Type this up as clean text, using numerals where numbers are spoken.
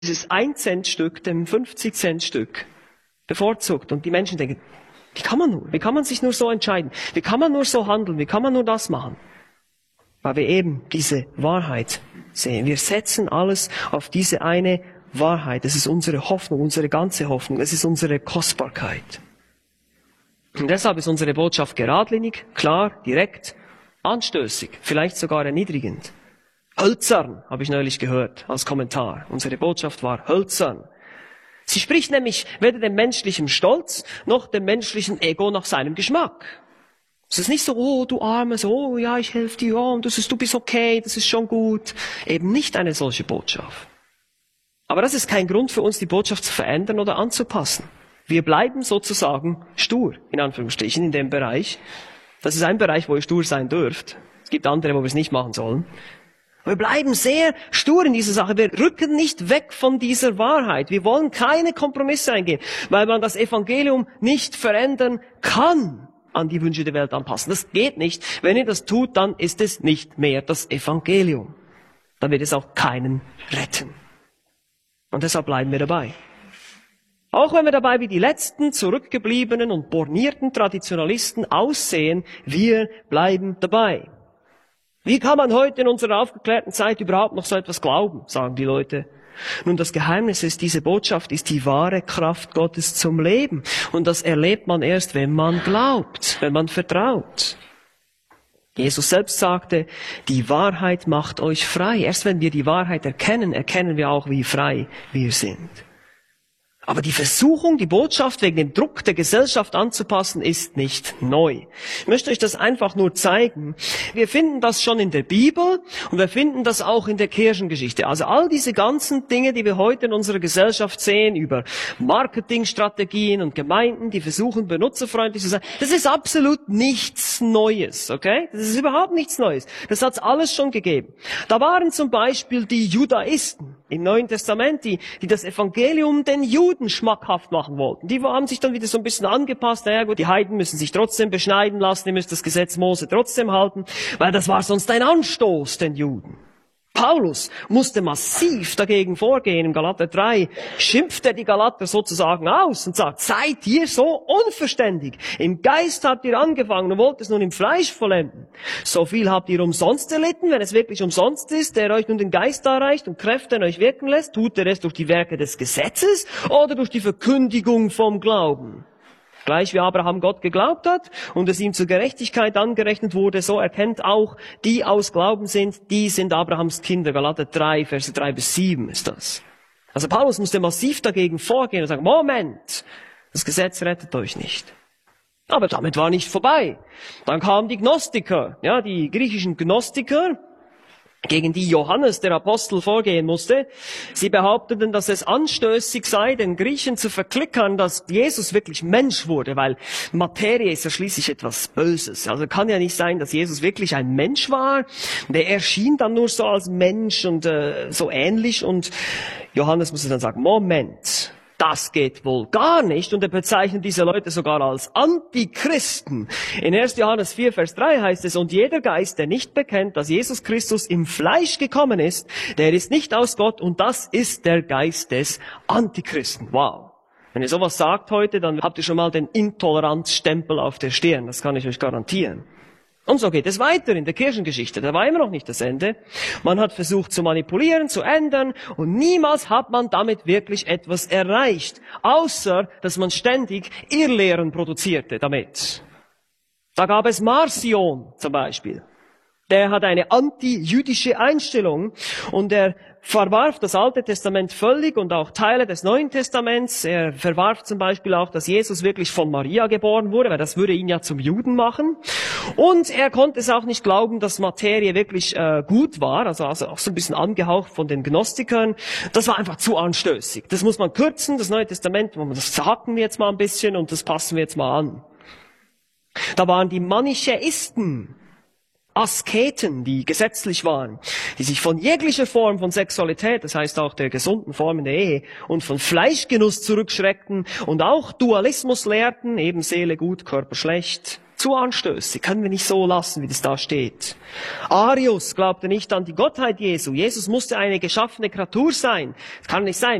dieses 1-Cent-Stück dem 50-Cent-Stück bevorzugt. Und die Menschen denken, wie kann man sich nur so entscheiden? Wie kann man nur so handeln? Wie kann man nur das machen? Weil wir eben diese Wahrheit sehen. Wir setzen alles auf diese eine Wahrheit. Es ist unsere Hoffnung, unsere ganze Hoffnung. Es ist unsere Kostbarkeit. Und deshalb ist unsere Botschaft geradlinig, klar, direkt, anstößig, vielleicht sogar erniedrigend. Hölzern, habe ich neulich gehört als Kommentar. Unsere Botschaft war hölzern. Sie spricht nämlich weder dem menschlichen Stolz noch dem menschlichen Ego nach seinem Geschmack. Es ist nicht so, oh, du Armes, oh, ja, ich helfe dir, oh, und du bist okay, das ist schon gut. Eben nicht eine solche Botschaft. Aber das ist kein Grund für uns, die Botschaft zu verändern oder anzupassen. Wir bleiben sozusagen stur, in Anführungsstrichen, in dem Bereich. Das ist ein Bereich, wo ihr stur sein dürft. Es gibt andere, wo wir es nicht machen sollen. Wir bleiben sehr stur in dieser Sache. Wir rücken nicht weg von dieser Wahrheit. Wir wollen keine Kompromisse eingehen, weil man das Evangelium nicht verändern kann, an die Wünsche der Welt anpassen. Das geht nicht. Wenn ihr das tut, dann ist es nicht mehr das Evangelium. Dann wird es auch keinen retten. Und deshalb bleiben wir dabei. Auch wenn wir dabei wie die letzten zurückgebliebenen und bornierten Traditionalisten aussehen, wir bleiben dabei. Wie kann man heute in unserer aufgeklärten Zeit überhaupt noch so etwas glauben, sagen die Leute. Nun, das Geheimnis ist, diese Botschaft ist die wahre Kraft Gottes zum Leben. Und das erlebt man erst, wenn man glaubt, wenn man vertraut. Jesus selbst sagte, die Wahrheit macht euch frei. Erst wenn wir die Wahrheit erkennen, erkennen wir auch, wie frei wir sind. Aber die Versuchung, die Botschaft wegen dem Druck der Gesellschaft anzupassen, ist nicht neu. Ich möchte euch das einfach nur zeigen. Wir finden das schon in der Bibel und wir finden das auch in der Kirchengeschichte. Also all diese ganzen Dinge, die wir heute in unserer Gesellschaft sehen, über Marketingstrategien und Gemeinden, die versuchen, benutzerfreundlich zu sein, das ist absolut nichts Neues, okay? Das ist überhaupt nichts Neues. Das hat es alles schon gegeben. Da waren zum Beispiel die Judaisten im Neuen Testament, die das Evangelium den Juden schmackhaft machen wollten. Die haben sich dann wieder so ein bisschen angepasst. Naja gut, die Heiden müssen sich trotzdem beschneiden lassen, die müssen das Gesetz Mose trotzdem halten, weil das war sonst ein Anstoß den Juden. Paulus musste massiv dagegen vorgehen. Im Galater 3 schimpft er die Galater sozusagen aus und sagt, seid ihr so unverständig? Im Geist habt ihr angefangen und wollt es nun im Fleisch vollenden. So viel habt ihr umsonst erlitten, wenn es wirklich umsonst ist, der euch nun den Geist darreicht und Kräfte in euch wirken lässt. Tut er es durch die Werke des Gesetzes oder durch die Verkündigung vom Glauben? Gleich wie Abraham Gott geglaubt hat und es ihm zur Gerechtigkeit angerechnet wurde, so erkennt auch, die aus Glauben sind, die sind Abrahams Kinder. Galater 3, Verse 3-7 ist das. Also Paulus musste massiv dagegen vorgehen und sagen, Moment, das Gesetz rettet euch nicht. Aber damit war nicht vorbei. Dann kamen die Gnostiker, ja, die griechischen Gnostiker, gegen die Johannes, der Apostel, vorgehen musste. Sie behaupteten, dass es anstößig sei, den Griechen zu verklickern, dass Jesus wirklich Mensch wurde, weil Materie ist ja schließlich etwas Böses. Also kann ja nicht sein, dass Jesus wirklich ein Mensch war. Der erschien dann nur so als Mensch und so ähnlich. Und Johannes musste dann sagen, Moment, das geht wohl gar nicht. Und er bezeichnet diese Leute sogar als Antichristen. In 1. Johannes 4, Vers 3 heißt es, und jeder Geist, der nicht bekennt, dass Jesus Christus im Fleisch gekommen ist, der ist nicht aus Gott und das ist der Geist des Antichristen. Wow. Wenn ihr sowas sagt heute, dann habt ihr schon mal den Intoleranzstempel auf der Stirn. Das kann ich euch garantieren. Und so geht es weiter in der Kirchengeschichte. Da war immer noch nicht das Ende. Man hat versucht zu manipulieren, zu ändern und niemals hat man damit wirklich etwas erreicht. Außer, dass man ständig Irrlehren produzierte damit. Da gab es Marcion zum Beispiel. Der hat eine anti-jüdische Einstellung und er verwarf das Alte Testament völlig und auch Teile des Neuen Testaments. Er verwarf zum Beispiel auch, dass Jesus wirklich von Maria geboren wurde, weil das würde ihn ja zum Juden machen. Und er konnte es auch nicht glauben, dass Materie wirklich gut war, also auch so ein bisschen angehaucht von den Gnostikern. Das war einfach zu anstößig. Das muss man kürzen, das Neue Testament, das haken wir jetzt mal ein bisschen und das passen wir jetzt mal an. Da waren die Manichäisten, Asketen, die gesetzlich waren, die sich von jeglicher Form von Sexualität, das heißt auch der gesunden Form in der Ehe, und von Fleischgenuss zurückschreckten und auch Dualismus lehrten, eben Seele gut, Körper schlecht. Zu anstößig, können wir nicht so lassen, wie das da steht. Arius glaubte nicht an die Gottheit Jesu. Jesus musste eine geschaffene Kreatur sein. Das kann nicht sein.